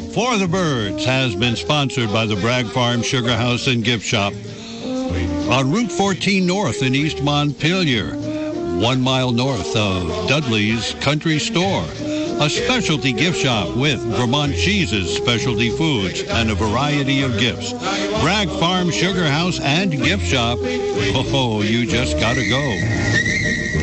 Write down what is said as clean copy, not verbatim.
For the Birds has been sponsored by the Bragg Farm Sugar House and Gift Shop on Route 14 North in East Montpelier, 1 mile north of Dudley's Country Store. A specialty gift shop with Vermont cheeses, specialty foods, and a variety of gifts. Bragg Farm Sugar House and Gift Shop. Oh, you just gotta go.